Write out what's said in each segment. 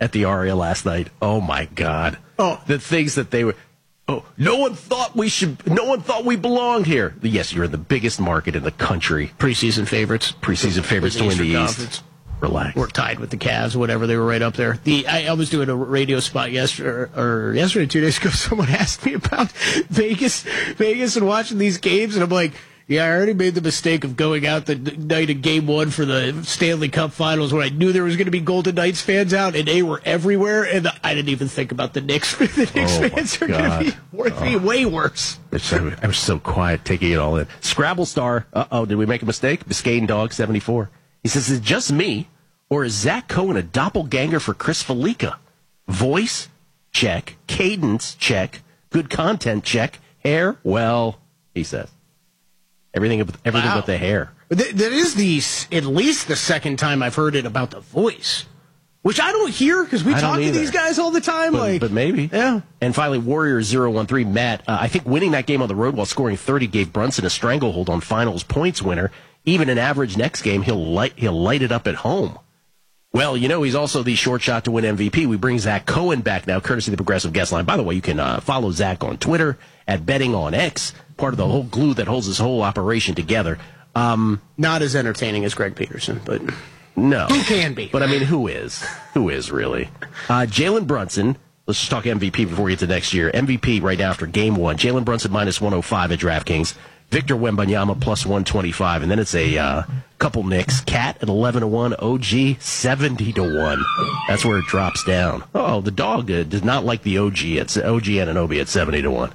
at the Aria last night. Oh my God! Oh, the things that they were. Oh, no one thought we belonged here. Yes, you're in the biggest market in the country. Preseason favorites to win the East. Relax. We're tied with the Cavs, whatever. They were right up there. I was doing a radio spot yesterday, 2 days ago. Someone asked me about Vegas and watching these games, and I'm like, yeah, I already made the mistake of going out the night of Game 1 for the Stanley Cup Finals when I knew there was going to be Golden Knights fans out, and they were everywhere, and I didn't even think about the Knicks. The Knicks fans are going to be way worse. I was so quiet, taking it all in. Scrabble Star, did we make a mistake? Biscayne Dog 74. He says, is it just me, or is Zach Cohen a doppelganger for Chris Felica? Voice? Check. Cadence? Check. Good content? Check. Hair? Well, he says. Everything but the hair. That is at least the second time I've heard it about the voice, which I don't hear because we talk to these guys all the time. But maybe. Yeah. And finally, Warrior013, Matt, I think winning that game on the road while scoring 30 gave Brunson a stranglehold on finals points winner. Even an average next game, he'll light it up at home. Well, he's also the short shot to win MVP. We bring Zach Cohen back now, courtesy of the Progressive Guest Line. By the way, you can follow Zach on Twitter at Betting on X, part of the whole glue that holds this whole operation together. Not as entertaining as Greg Peterson, but no, who can be? But I mean, who is? Who is really? Jalen Brunson. Let's just talk MVP before we get to next year. MVP right after Game 1. Jalen Brunson minus 105 at DraftKings. Victor Wembanyama plus 125, and then it's a couple Knicks. Cat at 11-1, OG 70-1. That's where it drops down. Oh, the dog does not like the OG. It's OG Anunoby at 70-1.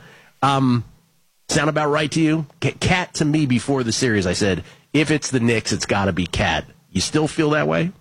Sound about right to you? Cat to me before the series, I said, if it's the Knicks, it's got to be Cat. You still feel that way?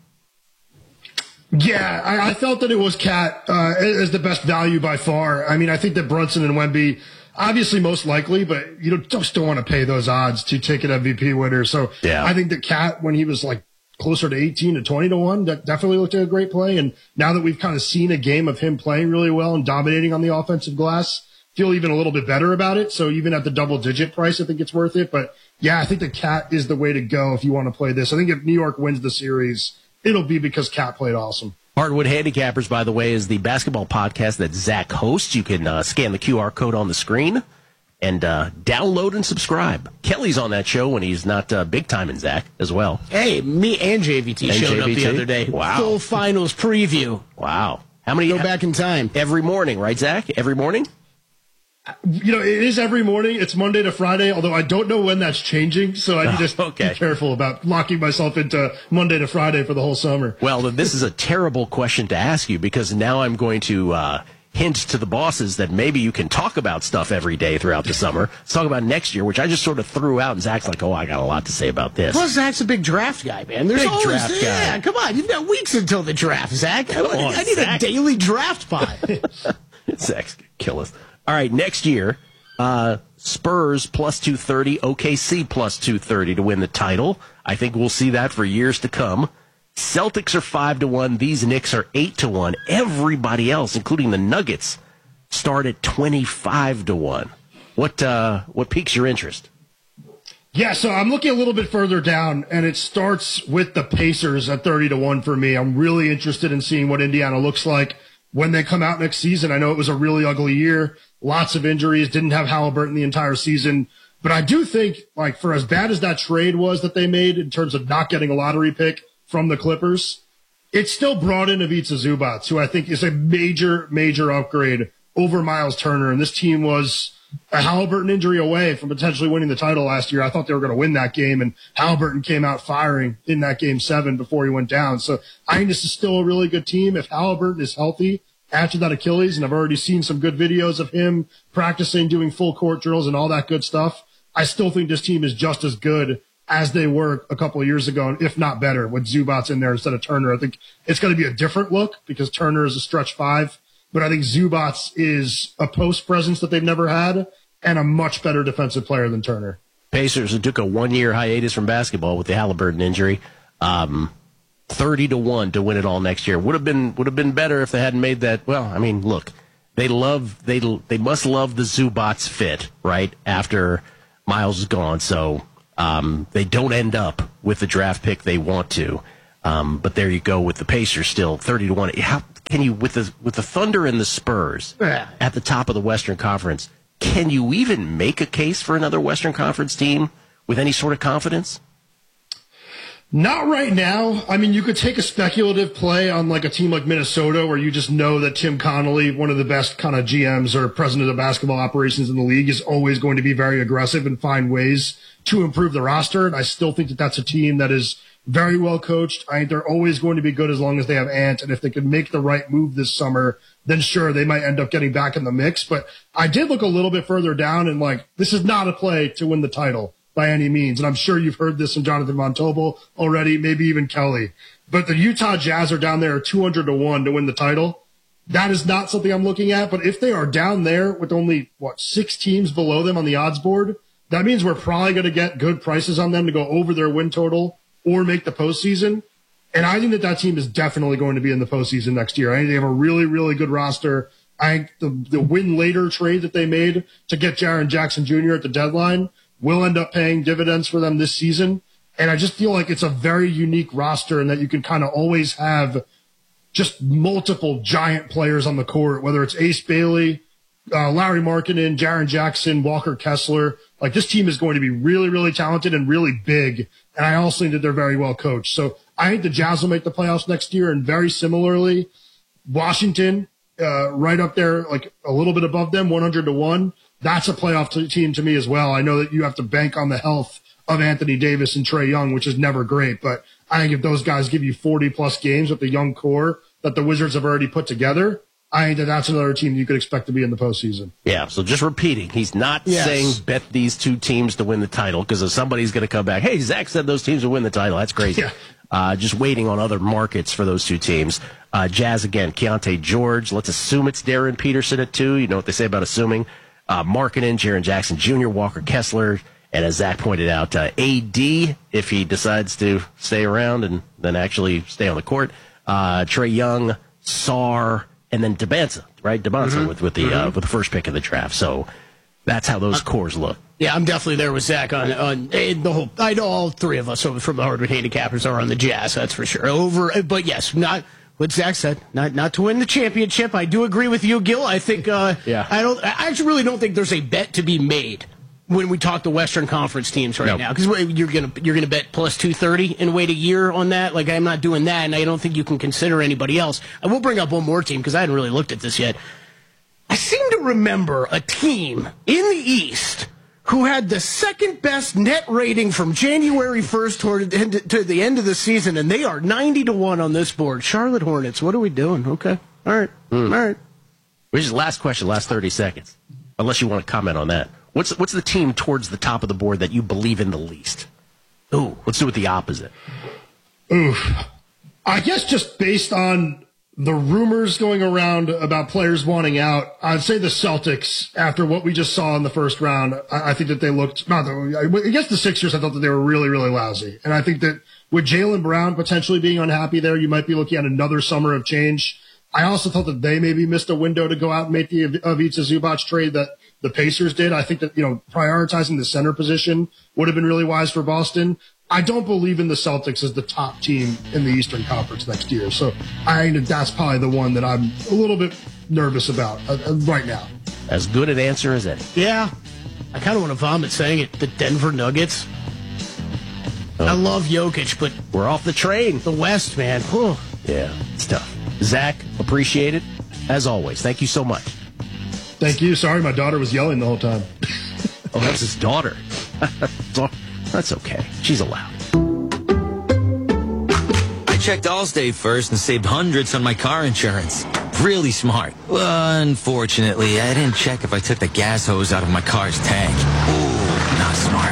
Yeah, I felt that it was Cat as the best value by far. I mean, I think that Brunson and Wemby, obviously most likely, but you just don't want to pay those odds to take an MVP winner. So yeah. I think that Cat, when he was like closer to 18 to 20-1, that definitely looked like a great play. And now that we've kind of seen a game of him playing really well and dominating on the offensive glass, feel even a little bit better about it. So even at the double-digit price, I think it's worth it. But yeah, I think the Cat is the way to go if you want to play this. I think if New York wins the series, it'll be because Cat played awesome. Hardwood Handicappers, by the way, is the basketball podcast that Zach hosts. You can scan the QR code on the screen and download and subscribe. Kelly's on that show when he's not big time in Zach as well. Hey, me and JVT showed up the other day. Wow. Full finals preview. Wow. How many? Go back in time. Every morning, right, Zach? Every morning? It is every morning. It's Monday to Friday, although I don't know when that's changing, so I need to be careful about locking myself into Monday to Friday for the whole summer. Well, this is a terrible question to ask you because now I'm going to hint to the bosses that maybe you can talk about stuff every day throughout the summer. Let's talk about next year, which I just sort of threw out, and Zach's like, I got a lot to say about this. Plus, Zach's a big draft guy, man. There's big always draft guy. Yeah, come on. You've got weeks until the draft, Zach. I need a daily draft pod. Zach's going to kill us. All right, next year, Spurs plus 230, OKC plus 230 to win the title. I think we'll see that for years to come. Celtics are 5-1. These Knicks are 8-1. Everybody else, including the Nuggets, start at 25-1. What piques your interest? Yeah, so I'm looking a little bit further down, and it starts with the Pacers at 30-1 for me. I'm really interested in seeing what Indiana looks like when they come out next season. I know it was a really ugly year. Lots of injuries, didn't have Halliburton the entire season. But I do think, for as bad as that trade was that they made in terms of not getting a lottery pick from the Clippers, it still brought in Ivica Zubac, who I think is a major, major upgrade over Miles Turner. And this team was a Halliburton injury away from potentially winning the title last year. I thought they were going to win that game, and Halliburton came out firing in that Game 7 before he went down. So I think this is still a really good team. If Halliburton is healthy after that Achilles, and I've already seen some good videos of him practicing, doing full court drills and all that good stuff, I still think this team is just as good as they were a couple of years ago, if not better, with Zubac in there instead of Turner. I think it's going to be a different look because Turner is a stretch 5, but I think Zubac is a post presence that they've never had and a much better defensive player than Turner. Pacers, who took a 1-year hiatus from basketball with the Halliburton injury, 30-1 to win it all next year. Would have been better if they hadn't made that. Well, I mean, look, they must love the Zubac fit right after Miles is gone, so they don't end up with the draft pick they want to. But there you go with the Pacers still 30-1. can you with the Thunder and the Spurs at the top of the Western Conference, can you even make a case for another Western Conference team with any sort of confidence? Not right now. I mean, you could take a speculative play on like a team like Minnesota where you just know that Tim Connolly, one of the best kind of GMs or president of basketball operations in the league, is always going to be very aggressive and find ways to improve the roster. And I still think that that's a team that is very well coached. I think they're always going to be good as long as they have Ant. And if they can make the right move this summer, then sure, they might end up getting back in the mix. But I did look a little bit further down and like, this is not a play to win the title by any means. And I'm sure you've heard this from Jonathan Von Tobel already, maybe even Kelly. But the Utah Jazz are down there 200-1 to win the title. That is not something I'm looking at. But if they are down there with only, 6 teams below them on the odds board, that means we're probably going to get good prices on them to go over their win total or make the postseason. And I think that team is definitely going to be in the postseason next year. I think they have a really, really good roster. I think the win later trade that they made to get Jaren Jackson Jr. at the deadline will end up paying dividends for them this season. And I just feel like it's a very unique roster and that you can kind of always have just multiple giant players on the court, whether it's Ace Bailey, Larry Markkinen, Jaren Jackson, Walker Kessler. Like this team is going to be really, really talented and really big. And I also think that they're very well coached. So I think the Jazz will make the playoffs next year. And very similarly, Washington, right up there, like a little bit above them, 100-1. That's a playoff team to me as well. I know that you have to bank on the health of Anthony Davis and Trae Young, which is never great. But I think if those guys give you 40-plus games with the young core that the Wizards have already put together, I think that that's another team you could expect to be in the postseason. Yeah, so just repeating, he's not saying bet these 2 teams to win the title because if somebody's going to come back, hey, Zach said those teams will win the title. That's crazy. Yeah. Just waiting on other markets for those 2 teams. Jazz, again, Keontae George. Let's assume it's Darren Peterson at 2. You know what they say about assuming. Markkinen, Jaren Jackson Jr., Walker Kessler, and as Zach pointed out, AD, if he decides to stay around and then actually stay on the court, Trae Young, Sarr, and then Debonsa, right? Debonsa with the first pick of the draft. So that's how those cores look. Yeah, I'm definitely there with Zach on the whole. I know all 3 of us from the Hardwood Handicappers are on the Jazz. That's for sure. But yes, not what Zach said. Not to win the championship. I do agree with you, Gil. I think. I actually really don't think there's a bet to be made when we talk the Western Conference teams now, because you're gonna bet plus 230 and wait a year on that. Like I'm not doing that, and I don't think you can consider anybody else. I will bring up one more team because I hadn't really looked at this yet. I seem to remember a team in the East who had the second best net rating from January 1st to the end of the season, and they are 90-1 on this board. Charlotte Hornets. What are we doing? Okay, all right, all right. Which is last question, last 30 seconds. Unless you want to comment on that. What's the team towards the top of the board that you believe in the least? Ooh, let's do it the opposite. Oof. I guess just based on the rumors going around about players wanting out, I'd say the Celtics, after what we just saw in the first round, I think that they looked, against the Sixers, I thought that they were really, really lousy. And I think that with Jaylen Brown potentially being unhappy there, you might be looking at another summer of change. I also thought that they maybe missed a window to go out and make the Ivica Zubac trade that the Pacers did. I think that, prioritizing the center position would have been really wise for Boston. I don't believe in the Celtics as the top team in the Eastern Conference next year. So I think that's probably the one that I'm a little bit nervous about right now. As good an answer as any. Yeah. I kind of want to vomit saying it. The Denver Nuggets. I love Jokic, but we're off the train. The West, man. Whew. Yeah, it's tough. Zach, appreciate it. As always, thank you so much. Thank you. Sorry, my daughter was yelling the whole time. Oh, that's his daughter. That's okay. She's allowed. I checked Allstate first and saved hundreds on my car insurance. Really smart. Unfortunately, I didn't check if I took the gas hose out of my car's tank. Ooh, not smart.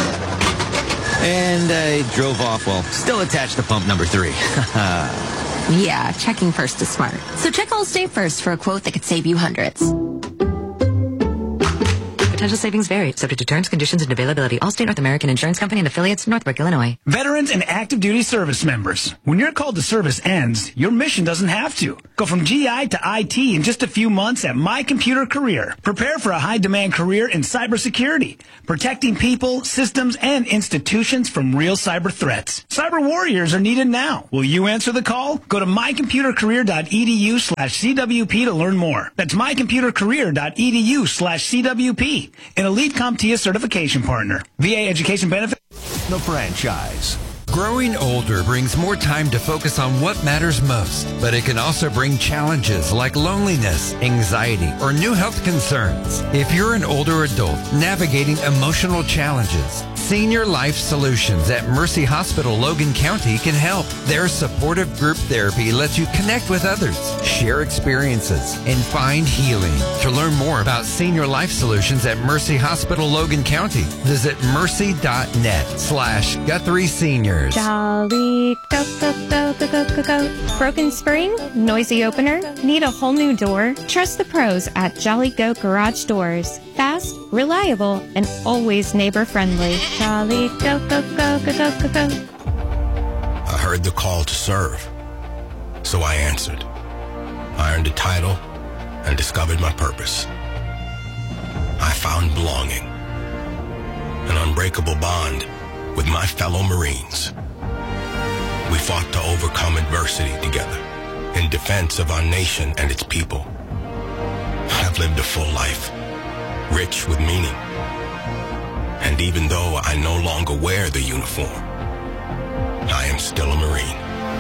And I drove off while still attached to pump number 3. Yeah, checking first is smart. So check Allstate first for a quote that could save you hundreds. Potential savings vary, subject to terms, conditions, and availability. Allstate North American Insurance Company and affiliates, Northbrook, Illinois. Veterans and active duty service members. When your call to service ends, your mission doesn't have to. Go from GI to IT in just a few months at My Computer Career. Prepare for a high-demand career in cybersecurity, protecting people, systems, and institutions from real cyber threats. Cyber warriors are needed now. Will you answer the call? Go to mycomputercareer.edu/CWP to learn more. That's mycomputercareer.edu/CWP, an Elite CompTIA certification partner. VA education benefit. The franchise. Growing older brings more time to focus on what matters most, but it can also bring challenges like loneliness, anxiety, or new health concerns. If you're an older adult navigating emotional challenges, Senior Life Solutions at Mercy Hospital Logan County can help. Their supportive group therapy lets you connect with others, share experiences, and find healing. To learn more about Senior Life Solutions at Mercy Hospital Logan County, visit mercy.net/Guthrie Seniors. Jolly, go, go, go, go, go, go, go. Broken spring? Noisy opener? Need a whole new door? Trust the pros at Jolly Goat Garage Doors. Fast, reliable, and always neighbor-friendly. Jolly, go, go, go, go, go, go, go. I heard the call to serve, so I answered. I earned a title and discovered my purpose. I found belonging, an unbreakable bond with my fellow Marines. We fought to overcome adversity together in defense of our nation and its people. I've lived a full life, rich with meaning. And even though I no longer wear the uniform, I am still a Marine.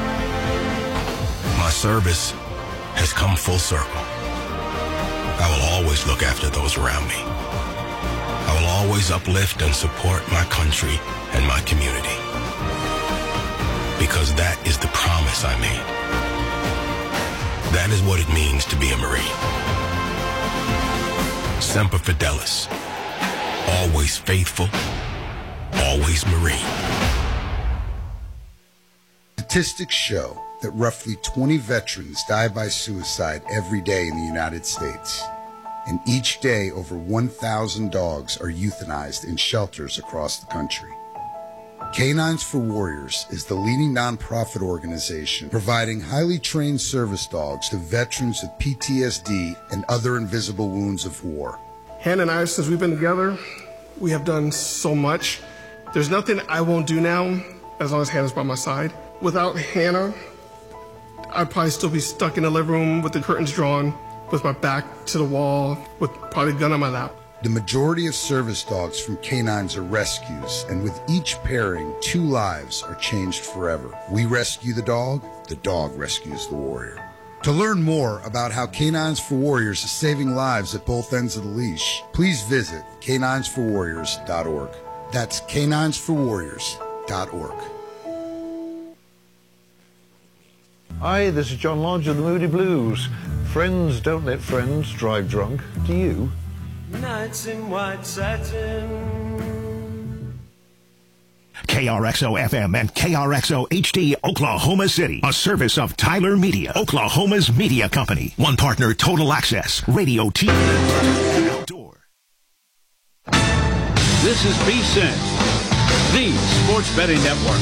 My service has come full circle. I will always look after those around me. I will always uplift and support my country and my community. Because that is the promise I made. That is what it means to be a Marine. Semper Fidelis. Always faithful. Always Marine. Statistics show that roughly 20 veterans die by suicide every day in the United States. And each day, over 1,000 dogs are euthanized in shelters across the country. Canines for Warriors is the leading nonprofit organization providing highly trained service dogs to veterans with PTSD and other invisible wounds of war. Hannah and I, since we've been together, we have done so much. There's nothing I won't do now as long as Hannah's by my side. Without Hannah, I'd probably still be stuck in the living room with the curtains drawn, with my back to the wall, with probably a gun on my lap. The majority of service dogs from canines are rescues, and with each pairing, 2 lives are changed forever. We rescue the dog rescues the warrior. To learn more about how Canines for Warriors is saving lives at both ends of the leash, please visit caninesforwarriors.org. That's caninesforwarriors.org. Hi, this is John Lodge of the Moody Blues. Friends don't let friends drive drunk. Do you? Nights in white satin. KRXO FM and KRXO HD Oklahoma City, a service of Tyler Media, Oklahoma's media company. One partner, Total Access, radio, TV, and outdoor. This is VSiN, the sports betting network.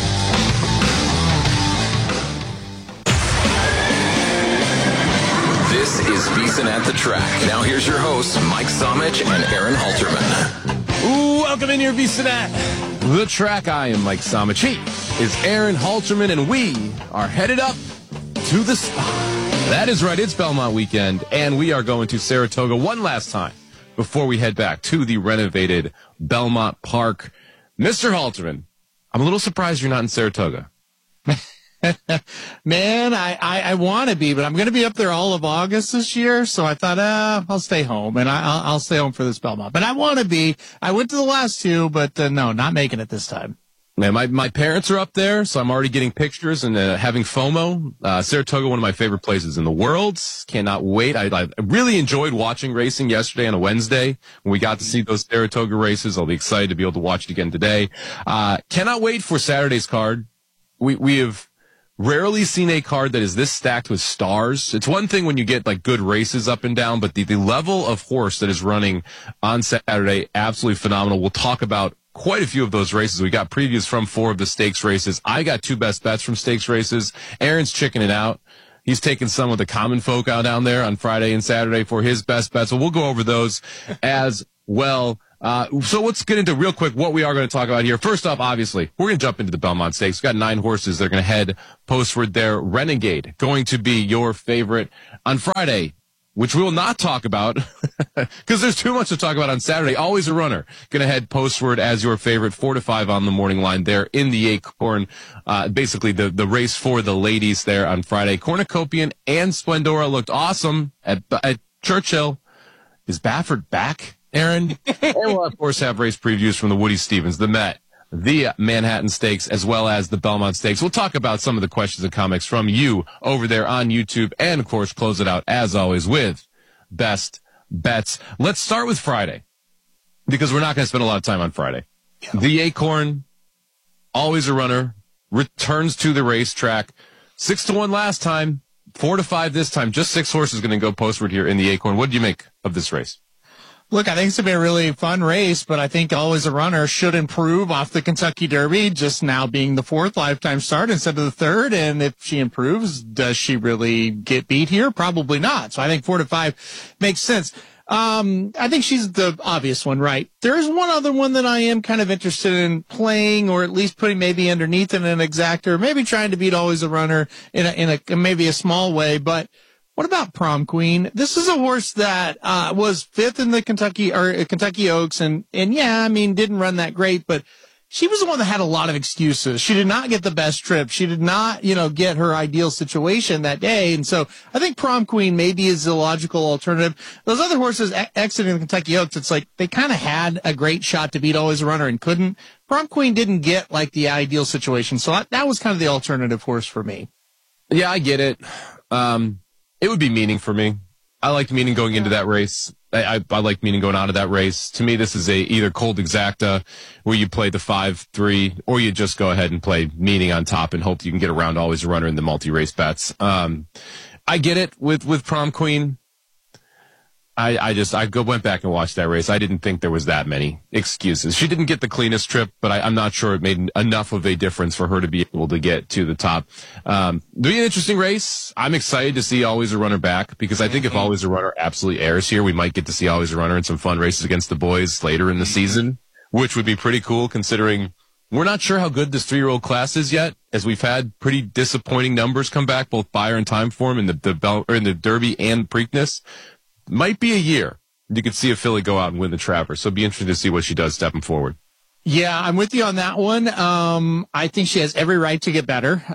This is VSiN at the Track. Now here's your hosts, Mike Somich and Aaron Halterman. Welcome in here, VSiN at the Track. I am Mike Somich. He is Aaron Halterman, and we are headed up to the spot. That is right. It's Belmont weekend, and we are going to Saratoga one last time before we head back to the renovated Belmont Park. Mr. Halterman, I'm a little surprised you're not in Saratoga. Man, I want to be, but I'm going to be up there all of August this year, so I thought, I'll stay home, and I'll stay home for this Belmont. But I want to be. I went to the last 2, but no, not making it this time. Man, my parents are up there, so I'm already getting pictures and having FOMO. Saratoga, one of my favorite places in the world. Cannot wait. I really enjoyed watching racing yesterday on a Wednesday when we got to see those Saratoga races. I'll be excited to be able to watch it again today. Cannot wait for Saturday's card. We have rarely seen a card that is this stacked with stars. It's one thing when you get like good races up and down, but the level of horse that is running on Saturday, absolutely phenomenal. We'll talk about quite a few of those races. We got previews from 4 of the stakes races. I got 2 best bets from stakes races. Aaron's chickening out. He's taking some of the common folk out down there on Friday and Saturday for his best bets. So we'll go over those as well. So let's get into real quick what we are going to talk about here. First off, obviously, we're going to jump into the Belmont Stakes. We've got 9 horses. They're going to head postward there. Renegade going to be your favorite on Friday, which we will not talk about because there's too much to talk about on Saturday. Always a Runner going to head postward as your favorite, 4 to 5 on the morning line there in the Acorn. Basically the race for the ladies there on Friday. Cornucopian and Splendora looked awesome at Churchill. Is Baffert back, Aaron? And we'll, of course, have race previews from the Woody Stevens, the Met, the Manhattan Stakes, as well as the Belmont Stakes. We'll talk about some of the questions and comments from you over there on YouTube, and, of course, close it out, as always, with Best Bets. Let's start with Friday, because we're not going to spend a lot of time on Friday. Yeah. The Acorn, always a runner, returns to the racetrack. 6-1 last time, 4 to 5 this time. Just 6 horses going to go postward here in the Acorn. What do you make of this race? Look, I think it's going to be a really fun race, but I think Always a Runner should improve off the Kentucky Derby, just now being the 4th lifetime start instead of the 3rd. And if she improves, does she really get beat here? Probably not. So I think 4 to 5 makes sense. I think she's the obvious one, right? There's one other one that I am kind of interested in playing, or at least putting maybe underneath in an exactor, maybe trying to beat Always a Runner in a maybe a small way, but what about Prom Queen? This is a horse that was 5th in the Kentucky Oaks, and yeah, I mean, didn't run that great, but she was the one that had a lot of excuses. She did not get the best trip. She did not, get her ideal situation that day, and so I think Prom Queen maybe is the logical alternative. Those other horses exiting the Kentucky Oaks, it's like they kind of had a great shot to beat Always a Runner and couldn't. Prom Queen didn't get like the ideal situation, so that was kind of the alternative horse for me. Yeah, I get it. It would be Meaning for me. I liked Meaning going into that race. I like Meaning going out of that race. To me, this is either cold exacta where you play the 5-3, or you just go ahead and play Meaning on top and hope you can get around Always a Runner in the multi-race bets. I get it with Prom Queen. I went back and watched that race. I didn't think there was that many excuses. She didn't get the cleanest trip, but I'm not sure it made enough of a difference for her to be able to get to the top. It'll be an interesting race. I'm excited to see Always a Runner back, because I think if Always a Runner absolutely airs here, we might get to see Always a Runner in some fun races against the boys later in the season, which would be pretty cool considering we're not sure how good this 3-year-old class is yet, as we've had pretty disappointing numbers come back, both Buyer and Time Form in the Derby and Preakness. Might be a year you could see a filly go out and win the Travers. So it'd be interesting to see what she does stepping forward. Yeah, I'm with you on that one. I think she has every right to get better.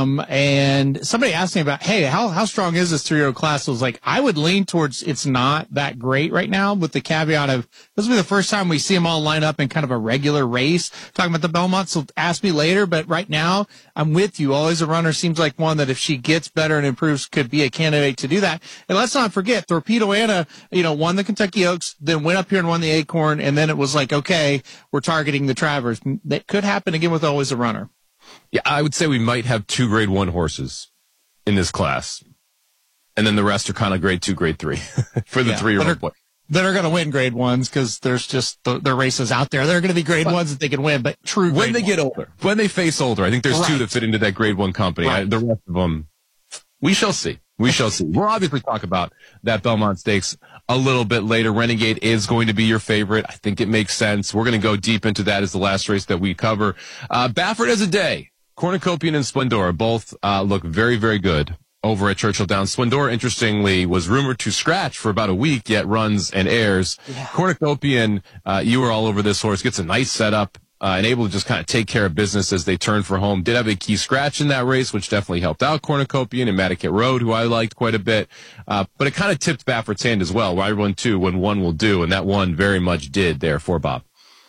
And somebody asked me about, hey, how strong is this 3-year-old class? I was like, I would lean towards it's not that great right now, with the caveat of this will be the first time we see them all line up in kind of a regular race. Talking about the Belmont, so ask me later. But right now, I'm with you. Always a Runner seems like one that if she gets better and improves, could be a candidate to do that. And let's not forget, Torpedo Anna, won the Kentucky Oaks, then went up here and won the Acorn, and then it was like, okay, we're targeting the Travers. That could happen again with Always a Runner. Yeah, I would say we might have 2 grade 1 horses in this class. And then the rest are kind of grade 2, grade 3 for the 3-year-old boy. That are going to win grade 1s, because there's just the races out there. They're going to be grade 1s that they can win, but true when they get older, when they face older, I think there's 2 that fit into that grade 1 company. Right. The rest of them, we shall see. We shall see. We'll obviously talk about that Belmont Stakes a little bit later. Renegade is going to be your favorite. I think it makes sense. We're going to go deep into that as the last race that we cover. Baffert as a day. Cornucopian and Splendora both look very, very good over at Churchill Downs. Splendora, interestingly, was rumored to scratch for about a week, yet runs and airs. Yeah. Cornucopian, you were all over this horse, gets a nice setup. And able to just kind of take care of business as they turn for home. Did have a key scratch in that race, which definitely helped out Cornucopian and Madaket Road, who I liked quite a bit. But it kind of tipped Baffert's hand as well. Why run 2 when 1 will do? And that 1 very much did there for Bob.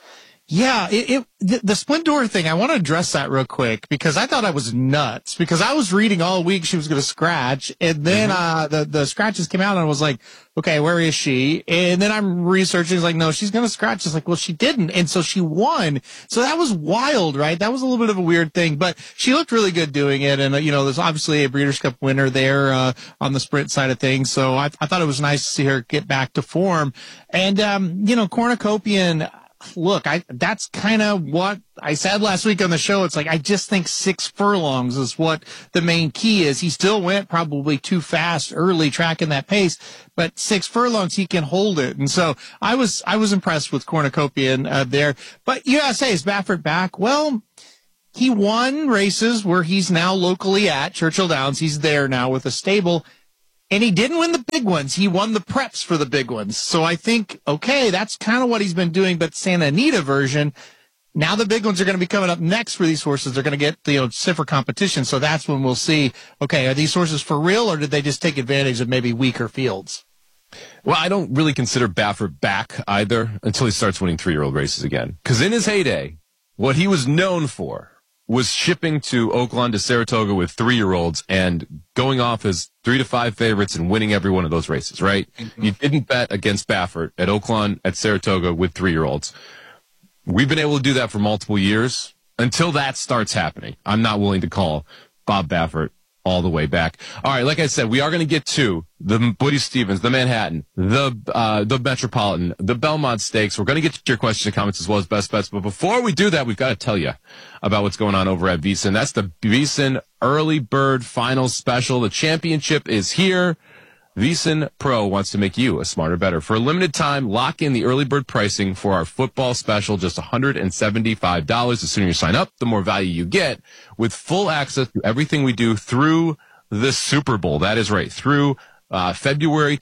Yeah, the Splendor thing, I want to address that real quick because I thought I was nuts because I was reading all week she was going to scratch and then the scratches came out and I was like, okay, where is she? And then I'm researching, it's like, no, she's going to scratch. It's like, well, she didn't. And so she won. So that was wild, right? That was a little bit of a weird thing, but she looked really good doing it. And, there's obviously a Breeders' Cup winner there on the sprint side of things. So I thought it was nice to see her get back to form. And, Cornucopian, look, that's kind of what I said last week on the show. It's like, I just think 6 furlongs is what the main key is. He still went probably too fast early tracking that pace, but 6 furlongs, he can hold it. And so I was impressed with Cornucopian there. But you gotta say, is Baffert back? Well, he won races where he's now locally at Churchill Downs. He's there now with a stable. And he didn't win the big ones. He won the preps for the big ones. So I think, okay, that's kind of what he's been doing. But Santa Anita version, now the big ones are going to be coming up next for these horses. They're going to get, stiffer competition. So that's when we'll see, okay, are these horses for real or did they just take advantage of maybe weaker fields? Well, I don't really consider Baffert back either until he starts winning 3-year-old races again. Because in his heyday, what he was known for was shipping to Oaklawn to Saratoga with 3-year-olds and going off as 3 to 5 favorites and winning every one of those races, right? Mm-hmm. You didn't bet against Baffert at Oaklawn at Saratoga with 3-year-olds. We've been able to do that for multiple years until that starts happening. I'm not willing to call Bob Baffert all the way back. All right, like I said, we are going to get to the Woody Stevens, the Manhattan, the Metropolitan, the Belmont Stakes. We're going to get to your questions and comments as well as best bets. But before we do that, we've got to tell you about what's going on over at VSiN. That's the VSiN Early Bird Final Special. The championship is here. VSiN Pro wants to make you a smarter, better. For a limited time, lock in the early bird pricing for our football special, just $175. The sooner you sign up, the more value you get with full access to everything we do through the Super Bowl. That is right, through February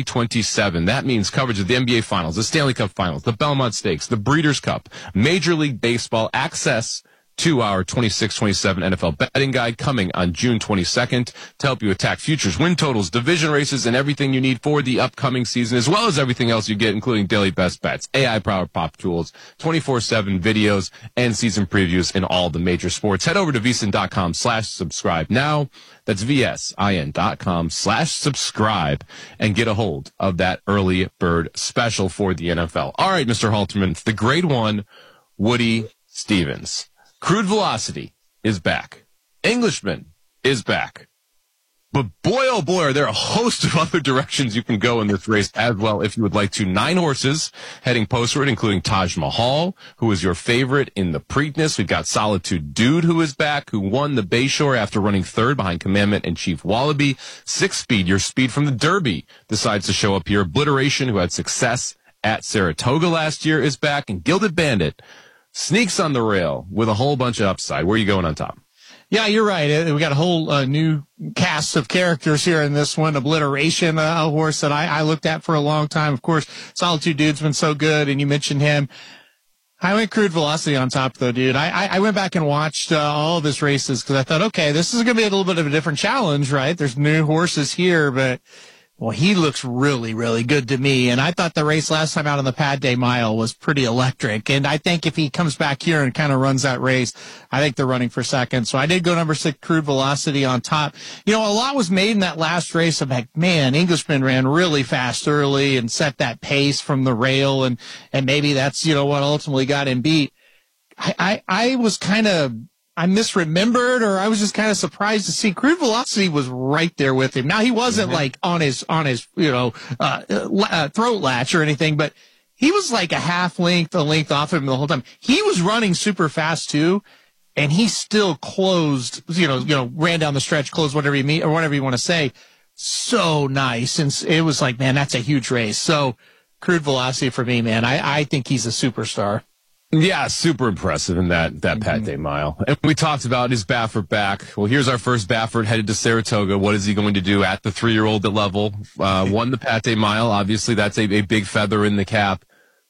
2027. That means coverage of the NBA Finals, the Stanley Cup Finals, the Belmont Stakes, the Breeders' Cup, Major League Baseball, access to our 26-27 NFL betting guide coming on June 22nd to help you attack futures, win totals, division races, and everything you need for the upcoming season, as well as everything else you get, including daily best bets, AI-powered pop tools, 24/7 videos, and season previews in all the major sports. Head over to vsin.com/subscribe now. That's VSIN.com/subscribe and get a hold of that early bird special for the NFL. All right, Mr. Halterman, the grade 1, Woody Stevens. Crude Velocity is back. Englishman is back. But boy, oh boy, are there a host of other directions you can go in this race as well if you would like to. 9 horses heading postward, including Taj Mahal, who is your favorite in the Preakness. We've got Solitude Dude, who is back, who won the Bayshore after running 3rd behind Commandment and Chief Wallaby. 6 Speed, your speed from the Derby, decides to show up here. Obliteration, who had success at Saratoga last year, is back. And Gilded Bandit sneaks on the rail with a whole bunch of upside. Where are you going on top? Yeah, you're right. We got a whole new cast of characters here in this one. Obliteration, a horse that I looked at for a long time. Of course, Solitude Dude's been so good, and you mentioned him. I went Crude Velocity on top, though, dude. I went back and watched all of his races because I thought, okay, this is going to be a little bit of a different challenge, right? There's new horses here, but well, he looks really, really good to me. And I thought the race last time out on the Pad Day Mile was pretty electric. And I think if he comes back here and kind of runs that race, I think they're running for second. So I did go number 6, Crude Velocity on top. A lot was made in that last race. I'm like, man, Englishman ran really fast early and set that pace from the rail. And maybe that's, what ultimately got him beat. I was kind of, I misremembered, or I was just kind of surprised to see Crude Velocity was right there with him. Now he wasn't like on his throat latch or anything, but he was like a length off him the whole time. He was running super fast too, and he still closed, ran down the stretch, closed whatever you mean or whatever you want to say. So nice, and it was like, man, that's a huge race. So Crude Velocity for me, man. I think he's a superstar. Yeah, super impressive in that Pad Day Mile. And we talked about his Baffert back. Well, here's our first Baffert headed to Saratoga. What is he going to do at the 3-year-old level? Won the Pad Day Mile. Obviously, that's a big feather in the cap.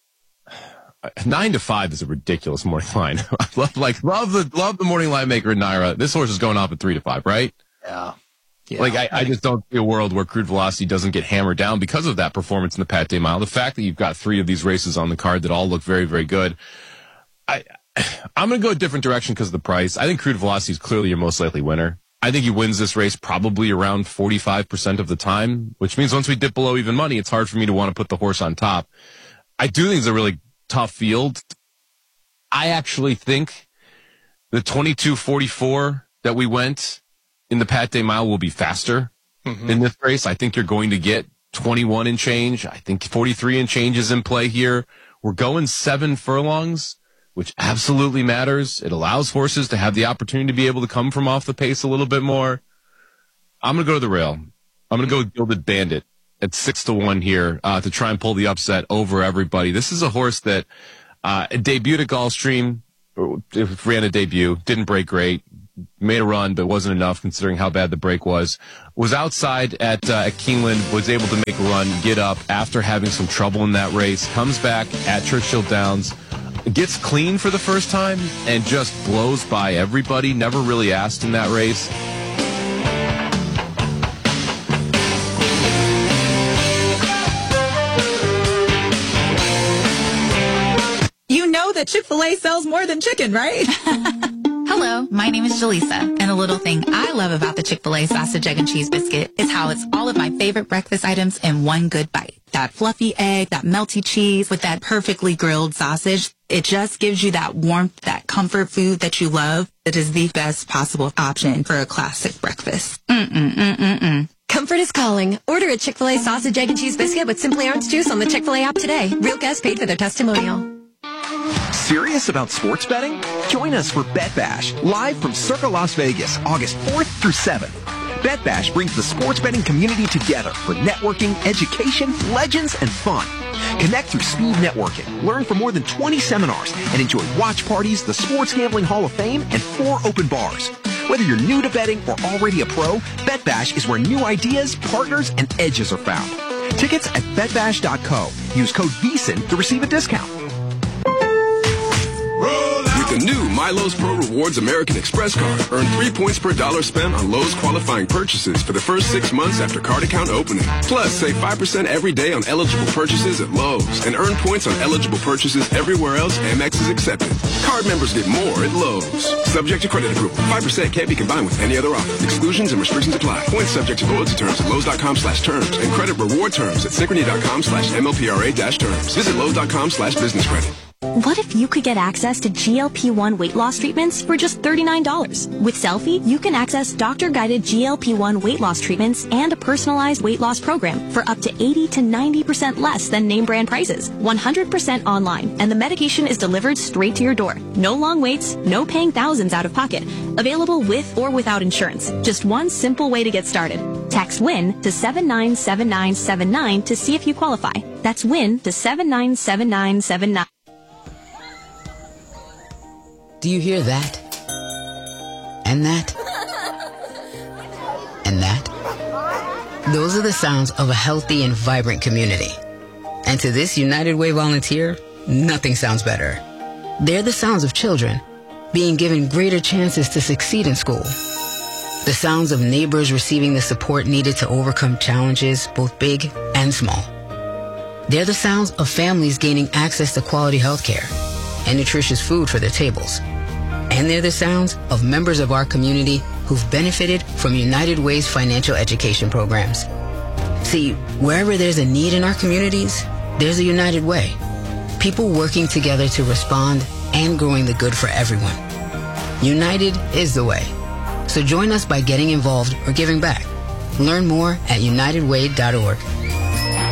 9-5 is a ridiculous morning line. love the morning line maker, Naira. This horse is going off at 3-5, right? Yeah. I just don't see a world where Crude Velocity doesn't get hammered down because of that performance in the Pad Day Mile. The fact that you've got 3 of these races on the card that all look very, very good. I'm going to go a different direction because of the price. I think Crude Velocity is clearly your most likely winner. I think he wins this race probably around 45% of the time, which means once we dip below even money, it's hard for me to want to put the horse on top. I do think it's a really tough field. I actually think the 22:44 that we went in the Pat Day Mile will be faster in this race. I think you're going to get 21 and change. I think 43 and change is in play here. We're going 7 furlongs, which absolutely matters. It allows horses to have the opportunity to be able to come from off the pace a little bit more. I'm going to go to the rail. I'm going to go with Gilded Bandit at 6-1 here to try and pull the upset over everybody. This is a horse that debuted at Gulfstream, ran a debut, didn't break great, made a run, but wasn't enough considering how bad the break was. Was outside at Keeneland, was able to make a run, get up after having some trouble in that race, comes back at Churchill Downs, gets clean for the first time, and just blows by everybody. Never really asked in that race. You know that Chick-fil-A sells more than chicken, right? Hello, my name is Jaleesa, and a little thing I love about the Chick-fil-A sausage, egg, and cheese biscuit is how it's all of my favorite breakfast items in one good bite. That fluffy egg, that melty cheese with that perfectly grilled sausage. It just gives you that warmth, that comfort food that you love. It is the best possible option for a classic breakfast. Comfort is calling. Order a Chick-fil-A sausage, egg, and cheese biscuit with Simply Orange Juice on the Chick-fil-A app today. Real guests paid for their testimonial. Serious about sports betting? Join us for Bet Bash, live from Circa Las Vegas, August 4th through 7th. Bet Bash brings the sports betting community together for networking, education, legends, and fun. Connect through speed networking, learn from more than 20 seminars, and enjoy watch parties, the Sports Gambling Hall of Fame, and 4 open bars. Whether you're new to betting or already a pro, Bet Bash is where new ideas, partners, and edges are found. Tickets at betbash.co. Use code VEASAN to receive a discount. With the new MyLowe's Pro Rewards American Express card, earn 3 points per dollar spent on Lowe's qualifying purchases for the first 6 months after card account opening. Plus, save 5% every day on eligible purchases at Lowe's and earn points on eligible purchases everywhere else Amex is accepted. Card members get more at Lowe's. Subject to credit approval. 5% can't be combined with any other offer. Exclusions and restrictions apply. Points subject to loyalty terms at Lowe's.com/terms and credit reward terms at Synchrony.com/MLPRA-terms. Visit Lowe's.com/business credit. What if you could get access to GLP-1 weight loss treatments for just $39? With Selfie, you can access doctor-guided GLP-1 weight loss treatments and a personalized weight loss program for up to 80 to 90% less than name brand prices. 100% online, and the medication is delivered straight to your door. No long waits, no paying thousands out of pocket. Available with or without insurance. Just one simple way to get started. Text WIN to 797979 to see if you qualify. That's WIN to 797979. Do you hear that? And that? And that? Those are the sounds of a healthy and vibrant community. And to this United Way volunteer, nothing sounds better. They're the sounds of children being given greater chances to succeed in school. The sounds of neighbors receiving the support needed to overcome challenges, both big and small. They're the sounds of families gaining access to quality health care and nutritious food for their tables. And they're the sounds of members of our community who've benefited from United Way's financial education programs. See, wherever there's a need in our communities, there's a United Way. People working together to respond and growing the good for everyone. United is the way. So join us by getting involved or giving back. Learn more at unitedway.org.